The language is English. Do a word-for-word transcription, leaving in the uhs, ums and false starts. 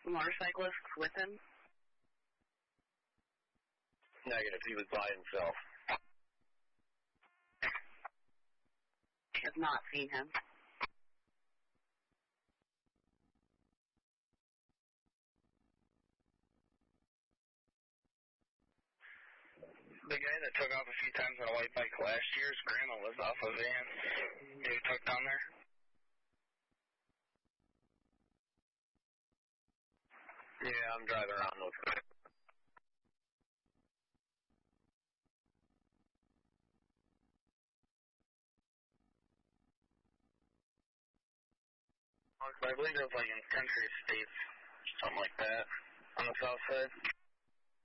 motorcyclists with him? Negative. He was by himself. Have not seen him. The guy that took off a few times on a white bike last year, his grandma was off a van. You took down there? Yeah, I'm driving around those guys. I believe it was like in country estates, something like that, on the south side.